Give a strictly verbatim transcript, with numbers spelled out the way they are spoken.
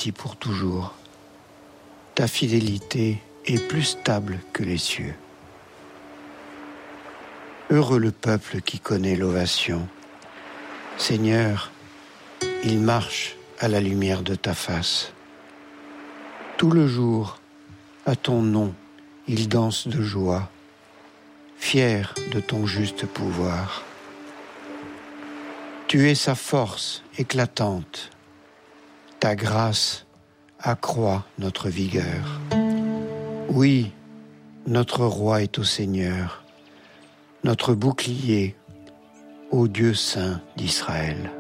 bâti pour toujours. Ta fidélité est plus stable que les cieux. Heureux le peuple qui connaît l'ovation. Seigneur, il marche à la lumière de ta face. Tout le jour, à ton nom, il danse de joie, fier de ton juste pouvoir. Tu es sa force éclatante. Ta grâce accroît notre vigueur. Oui, notre roi est au Seigneur, notre bouclier, au Dieu saint d'Israël.